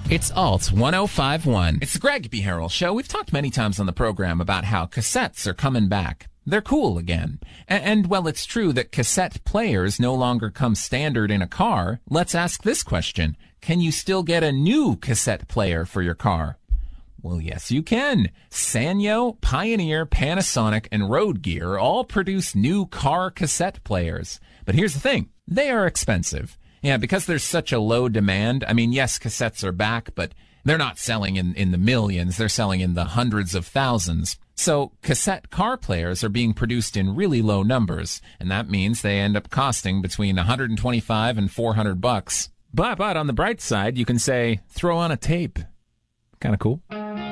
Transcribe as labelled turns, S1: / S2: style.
S1: It's Alt 1051. It's the Greg B. Harrell Show. We've talked many times on the program about how cassettes are coming back. They're cool again. And while it's true that cassette players no longer come standard in a car, let's ask this question. Can you still get a new cassette player for your car? Well, yes, you can. Sanyo, Pioneer, Panasonic, and Road Gear all produce new car cassette players. But here's the thing. They are expensive. Yeah, because there's such a low demand. I mean, yes, cassettes are back, but they're not selling in the millions. They're selling in the hundreds of thousands. So cassette car players are being produced in really low numbers, and that means they end up costing between $125 and $400. But on the bright side, you can say, throw on a tape. Kind of cool.